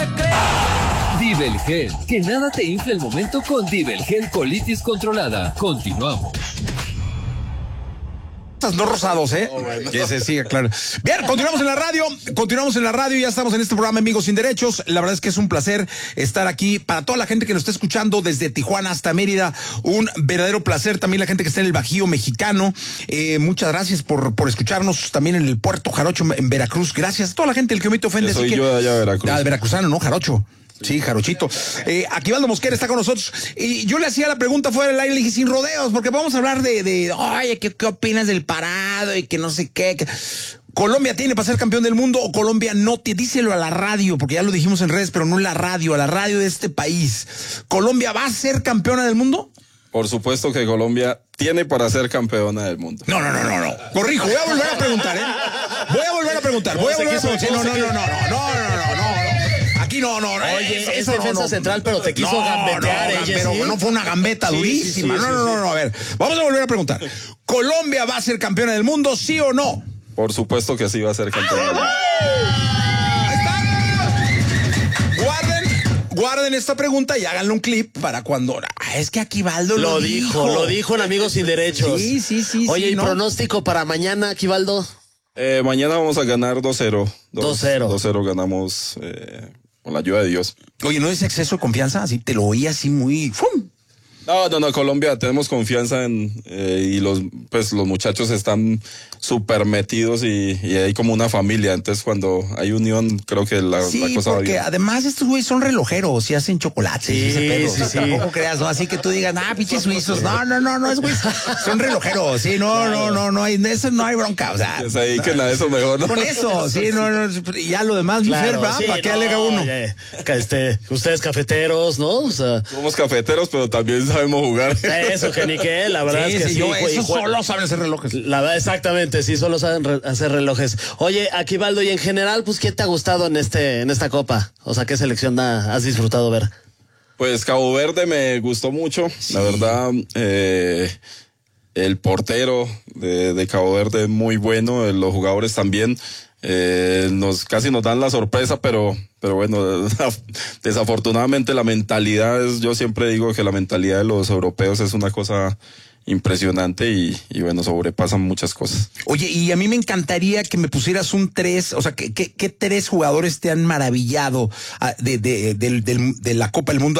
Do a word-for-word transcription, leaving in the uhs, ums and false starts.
Divelgel, que nada te infle el momento con Divelgel colitis controlada. Continuamos. No rosados, ¿eh? Oh, bueno. Que se siga, claro. Bien, continuamos en la radio, continuamos en la radio, ya estamos en este programa Amigos Sin Derechos. La verdad es que es un placer estar aquí. Para toda la gente que nos está escuchando desde Tijuana hasta Mérida, un verdadero placer. También la gente que está en el Bajío Mexicano, eh, muchas gracias por, por escucharnos. También en el Puerto Jarocho, en Veracruz, gracias a toda la gente, el que me te ofende. Soy así yo que, de allá de Veracruz. Ah, de veracruzano, ¿no? Jarocho. Sí, Jarochito. Eh, Aquivaldo Mosquera está con nosotros. Y yo le hacía la pregunta fuera del aire, le dije sin rodeos, porque vamos a hablar de, de oye, ¿qué, qué opinas del parado? Y que no sé qué. Que... ¿Colombia tiene para ser campeón del mundo o Colombia no tiene? Díselo a la radio, porque ya lo dijimos en redes, pero no en la radio, a la radio de este país. ¿Colombia va a ser campeona del mundo? Por supuesto que Colombia tiene para ser campeona del mundo. No, no, no, no, no. Corrijo, voy a volver a preguntar, ¿eh? Voy a volver a preguntar, voy a volver a preguntar. No, no, no, no, no, no, no, no, no. Aquí no, no, no. Oye, eso, es eso defensa no, no. central, pero te quiso no, gambetear no, ella, pero ¿sí? no fue una gambeta Sí, durísima. sí, sí, no, no, sí, no, no, a ver. Vamos a volver a preguntar. ¿Colombia va a ser campeona del mundo, sí o no? Por supuesto que sí va a ser campeona. Ahí está. Guarden, guarden esta pregunta y háganle un clip para cuando... Ah, es que Aquivaldo lo, lo dijo. Lo dijo en Amigos Sin Derechos. Sí, sí, sí. Oye, sí, ¿y ¿no? pronóstico para mañana, Aquivaldo? Eh, mañana vamos a ganar dos cero. dos cero. dos cero ganamos eh, con la ayuda de Dios. Oye, ¿no es exceso de confianza? Así te lo oí así muy... ¡Fum! No, no, no, Colombia, tenemos confianza en, eh, y los, pues los muchachos están súper metidos y, y hay como una familia, entonces cuando hay unión creo que la, sí, la cosa va porque bien. Además estos güeyes son relojeros y hacen chocolates. Sí, y ese pedo. sí, O sea, sí. Tampoco creas, ¿no? Así que tú digas, ah, pinches suizos. No, no, no, no es güey. Son relojeros, sí, no, claro. no, no, no hay, eso no hay bronca, o sea. O sea, ahí que nada, eso mejor, ¿no? Con eso, sí, no, no, y ya lo demás, Claro, ¿verdad? sí, ¿Para qué no, alega uno? Oye, este, ustedes cafeteros, ¿no? O sea, Somos cafeteros, pero también sabemos jugar. eso, que ni qué, la verdad sí, es que sí, sí. yo, y esos jue- solo saben hacer relojes. La verdad, exactamente, sí, solo saben re- hacer relojes. Oye, Aquivaldo, y en general, pues, ¿qué te ha gustado en este, en esta copa? O sea, ¿qué selección da- has disfrutado ver? Pues Cabo Verde me gustó mucho, sí. La verdad, eh, el portero de, de Cabo Verde muy bueno, los jugadores también, eh, nos casi nos dan la sorpresa, pero, pero bueno, desafortunadamente la mentalidad es, yo siempre digo que la mentalidad de los europeos es una cosa impresionante y, y bueno, sobrepasan muchas cosas. Oye, y a mí me encantaría que me pusieras un tres, o sea, ¿qué, qué, qué tres jugadores te han maravillado de, de, de, de, de la Copa del Mundo?